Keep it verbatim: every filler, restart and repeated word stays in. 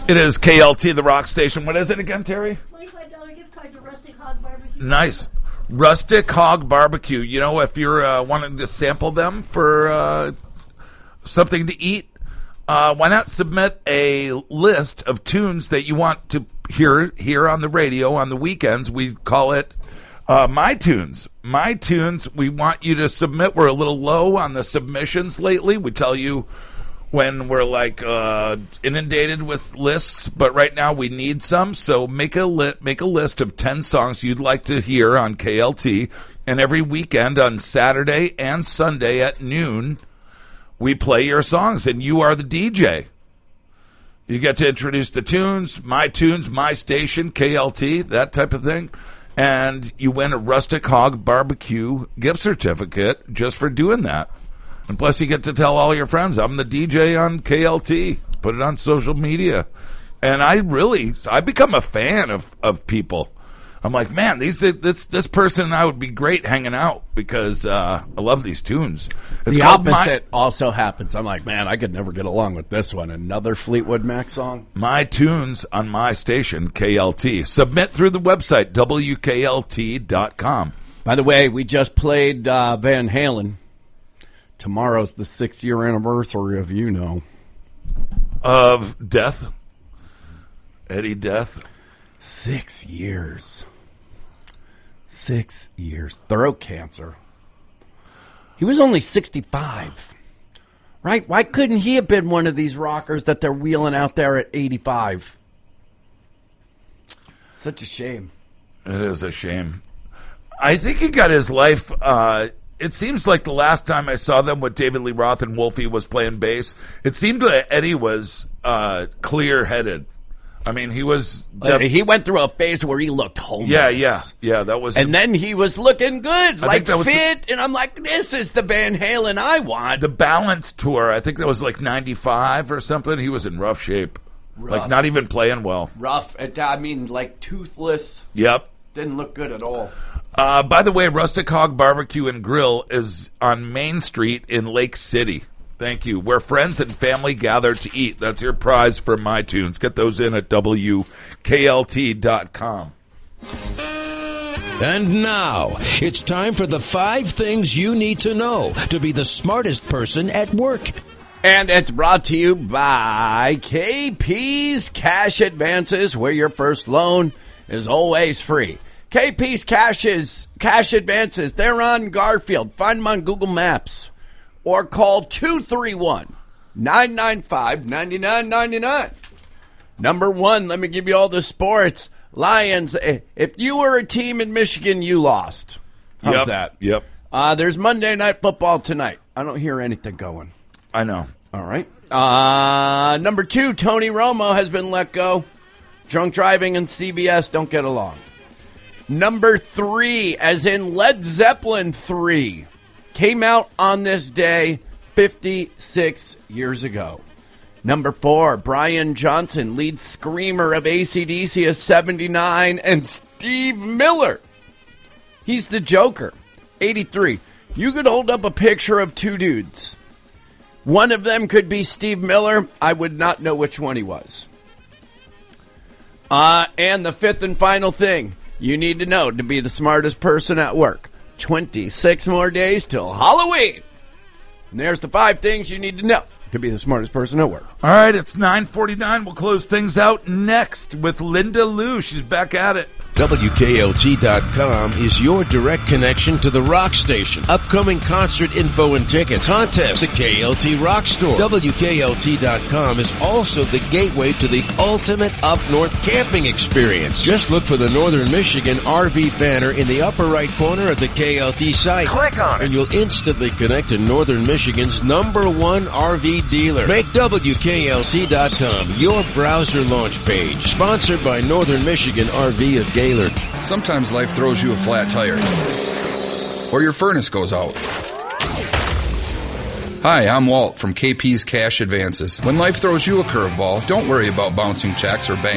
It is K L T, the rock station. What is it again, Terry? twenty-five dollars gift card to Rustic Hog Barbecue. Nice. Rustic Hog Barbecue. You know, if you're uh, wanting to sample them for uh, something to eat, uh, why not submit a list of tunes that you want to hear here on the radio on the weekends? We call it uh, My Tunes. My Tunes, we want you to submit. We're a little low on the submissions lately. We tell you when we're like uh, inundated with lists, but right now we need some. So make a li- make a list of ten songs you'd like to hear on K L T, and every weekend on Saturday and Sunday at noon, we play your songs, and you are the D J. You get to introduce the tunes, my tunes, my station, K L T, that type of thing, and you win a Rustic Hog Barbecue gift certificate just for doing that. And plus, you get to tell all your friends, I'm the D J on K L T. Put it on social media. And I really, I become a fan of, of people. I'm like, man, these this this person and I would be great hanging out because uh, I love these tunes. It's the opposite my, also happens. I'm like, man, I could never get along with this one. Another Fleetwood Mac song? My Tunes on my station, K L T. Submit through the website, W K L T dot com. By the way, we just played uh, Van Halen. Tomorrow's the six-year anniversary of You Know. Of Death? Eddie Death? Six years. Six years. Throat cancer. He was only sixty-five. Right? Why couldn't he have been one of these rockers that they're wheeling out there at eighty-five? Such a shame. It is a shame. I think he got his life... Uh, It seems like the last time I saw them with David Lee Roth and Wolfie was playing bass, it seemed that Eddie was uh, clear-headed. I mean, he was... Def- he went through a phase where he looked homeless. Yeah, yeah, yeah, that was... And then he was looking good, I like that was fit, the, and I'm like, this is the Van Halen I want. The Balance Tour, I think that was like ninety-five or something. He was in rough shape. Rough. Like, not even playing well. Rough. I mean, like, toothless. Yep. Didn't look good at all. Uh, by the way, Rustic Hog Barbecue and Grill is on Main Street in Lake City. Thank you. Where friends and family gather to eat. That's your prize for My Tunes. Get those in at W K L T dot com. And now, it's time for the five things you need to know to be the smartest person at work. And it's brought to you by K P's Cash Advances, where your first loan is always free. K P's Cash's, Cash Advances, they're on Garfield. Find them on Google Maps. Or call two three one, nine nine five, nine nine nine nine. Number one, let me give you all the sports. Lions, if you were a team in Michigan, you lost. How's yep, that? Yep. Uh, there's Monday Night Football tonight. I don't hear anything going. I know. All right. Uh, number two, Tony Romo has been let go. Drunk driving and C B S don't get along. Number three, as in Led Zeppelin three, came out on this day fifty-six years ago. Number four, Brian Johnson, lead screamer of A C D C, is seventy-nine, and Steve Miller, he's the Joker, eighty-three. You could hold up a picture of two dudes. One of them could be Steve Miller. I would not know which one he was. Uh, and the fifth and final thing you need to know to be the smartest person at work. twenty-six more days till Halloween. And there's the five things you need to know to be the smartest person at work. All right, it's nine forty-nine. We'll close things out next with Linda Lou. She's back at it. W K L T dot com is your direct connection to the rock station. Upcoming concert info and tickets, contests, the K L T Rock Store. W K L T dot com is also the gateway to the ultimate up-north camping experience. Just look for the Northern Michigan R V banner in the upper right corner of the K L T site. Click on it. And you'll instantly connect to Northern Michigan's number one R V dealer. Make W K L T dot com your browser launch page. Sponsored by Northern Michigan R V of Gaylord. Sometimes life throws you a flat tire, or your furnace goes out. Hi, I'm Walt from K P's Cash Advances. When life throws you a curveball, don't worry about bouncing checks or bank